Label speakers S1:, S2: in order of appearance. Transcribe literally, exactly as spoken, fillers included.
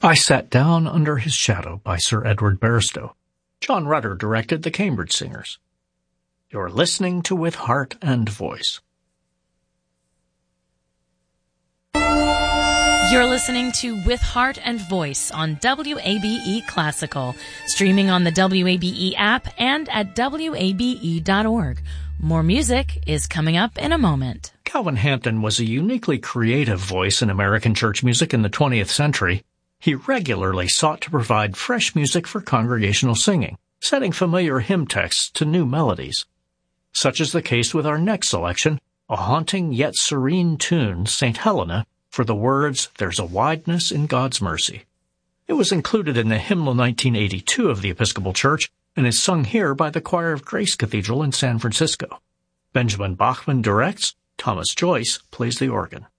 S1: I Sat Down Under His Shadow by Sir Edward Barstow. John Rutter directed the Cambridge Singers. You're listening to With Heart and Voice.
S2: You're listening to With Heart and Voice on W A B E Classical, streaming on the W A B E app and at W A B E dot org. More music is coming up in a moment.
S1: Calvin Hampton was a uniquely creative voice in American church music in the twentieth century. He regularly sought to provide fresh music for congregational singing, setting familiar hymn texts to new melodies. Such is the case with our next selection, a haunting yet serene tune, Saint Helena, for the words, "There's a wideness in God's mercy." It was included in the Hymnal nineteen eighty-two of the Episcopal Church and is sung here by the choir of Grace Cathedral in San Francisco. Benjamin Bachman directs, Thomas Joyce plays the organ.